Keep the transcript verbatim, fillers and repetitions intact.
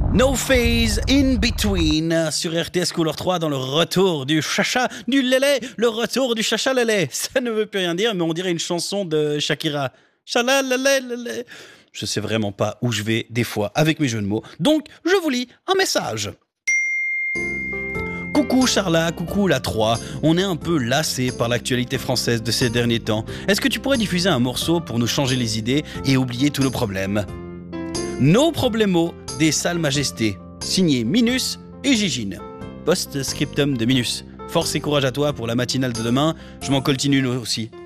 No Phase In Between sur R T S Couleur trois dans le retour du chacha du lélé, le retour du chacha lélé. Ça ne veut plus rien dire, mais on dirait une chanson de Shakira. Chala lélé lélé. Je sais vraiment pas où je vais des fois avec mes jeux de mots. Donc, je vous lis un message. Coucou Charla, coucou la trois. On est un peu lassé par l'actualité française de ces derniers temps. Est-ce que tu pourrais diffuser un morceau pour nous changer les idées et oublier tous nos problèmes ? No Problemo des Salles Majestés, signé Minus et Gigine. Post-scriptum de Minus. Force et courage à toi pour la matinale de demain. Je m'en continue aussi.